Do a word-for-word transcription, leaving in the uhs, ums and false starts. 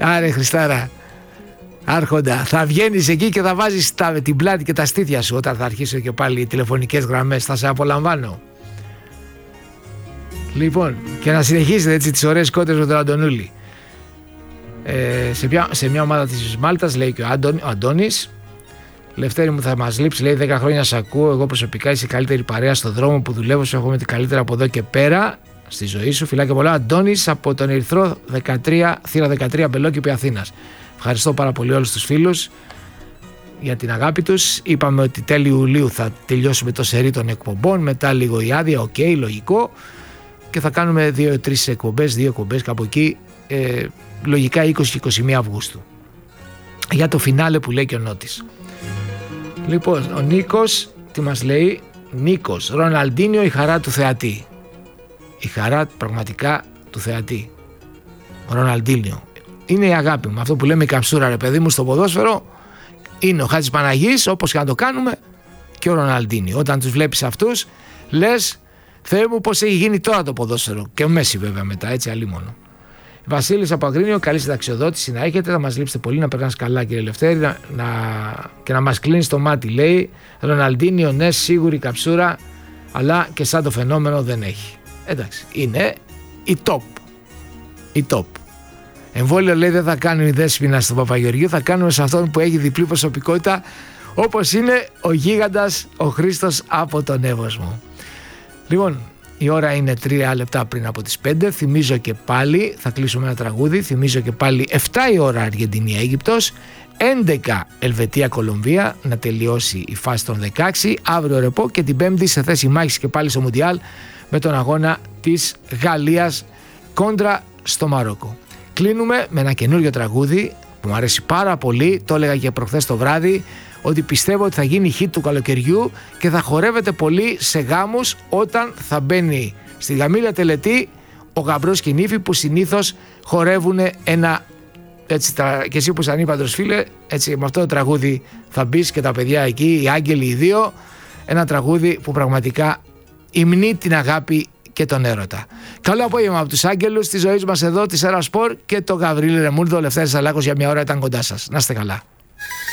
Άρε Χριστάρα, άρχοντα, θα βγαίνεις εκεί και θα βάζεις τα, την πλάτη και τα στήθια σου όταν θα αρχίσω και πάλι οι τηλεφωνικές γραμμές. Θα σε απολαμβάνω. Λοιπόν, και να συνεχίσετε έτσι τις ωραίες κότες με τον Αντωνούλη. Ε, σε, μια, σε μια ομάδα της Μάλτας, λέει και ο, Αντων, ο Αντώνης, Λευτέρη μου, θα μας λείψει, λέει, δέκα χρόνια σ' ακούω. Εγώ προσωπικά είσαι η καλύτερη παρέα στον δρόμο που δουλεύω. Σου έχουμε την καλύτερα από εδώ και πέρα στη ζωή σου. Φιλάκια πολλά. Αντώνης από τον Ερυθρό δεκατρία, θύρα δεκατρία, Μπελόκηπη, Αθήνας. Ευχαριστώ πάρα πολύ όλους τους φίλους για την αγάπη τους. Είπαμε ότι τέλη Ιουλίου θα τελειώσουμε το σερί των εκπομπών. Μετά λίγο η άδεια, οκ, okay, λογικό. Και θα κάνουμε δύο-τρεις εκπομπές, δύο εκπομπές κάπου εκεί. Ε, λογικά είκοσι και είκοσι μία Αυγούστου. Για το φινάλε που λέει και ο Νότης. Λοιπόν, ο Νίκος, τι μας λέει? Νίκος, Ροναλντίνιο, η χαρά του θεατή. Η χαρά πραγματικά του θεατή. Ο Ροναλντίνιο. Είναι η αγάπη μου. Αυτό που λέμε η καψούρα, ρε παιδί μου, στο ποδόσφαιρο. Είναι ο Χάτζης Παναγής, όπως και να το κάνουμε, και ο Ροναλντίνιο. Όταν τους βλέπεις αυτούς, λες, Θεέ μου, πώς έχει γίνει τώρα το ποδόσφαιρο. Και ο Μέση βέβαια μετά, έτσι αλίμονο. Βασίλης από Αγρίνιο, καλή συνταξιοδότηση να έχετε. Θα μας λείψετε πολύ, να περνάς καλά, κύριε Λευτέρη, να, να, και να μας κλείνει το μάτι, λέει. Ροναλντίνιο, ναι, σίγουρη καψούρα, αλλά και σαν το φαινόμενο δεν έχει. Εντάξει, είναι η top. Η top. Εμβόλιο, λέει, δεν θα κάνουμε η Δέσποινα στον Παπαγεωργίου, θα κάνουμε σε αυτόν που έχει διπλή προσωπικότητα, όπως είναι ο γίγαντας ο Χρήστος από τον Εύωσμο. Λοιπόν, η ώρα είναι τρία λεπτά πριν από τις πέντε. Θυμίζω και πάλι, θα κλείσουμε ένα τραγούδι. Θυμίζω και πάλι επτά η ώρα Αργεντινία-Αίγυπτος, έντεκα Ελβετία-Κολομβία, να τελειώσει η φάση των δεκαέξι. Αύριο ρεπό και την Πέμπτη σε θέση μάχης και πάλι στο Μουντιάλ με τον αγώνα της Γαλλίας κόντρα στο Μαρόκο. Κλείνουμε με ένα καινούριο τραγούδι που μου αρέσει πάρα πολύ. Το έλεγα και προχθές το βράδυ, ότι πιστεύω ότι θα γίνει hit του καλοκαιριού και θα χορεύεται πολύ σε γάμους όταν θα μπαίνει στη γαμήλια τελετή ο γαμπρός και η νύφη, που συνήθως χορεύουν ένα, έτσι, και εσύ που είσαι ανήπαντρος, φίλε, έτσι, με αυτό το τραγούδι θα μπεις και τα παιδιά εκεί, οι άγγελοι οι δύο, ένα τραγούδι που πραγματικά υμνεί την αγάπη και τον έρωτα. Καλό απόγευμα από τους άγγελους της ζωής μας εδώ, της Έρα Σπορ, και το Γαβρίλη Ρεμούρδο. Ο Λευτέρης Αλάκος για μια ώρα ήταν κοντά σας. Να είστε καλά.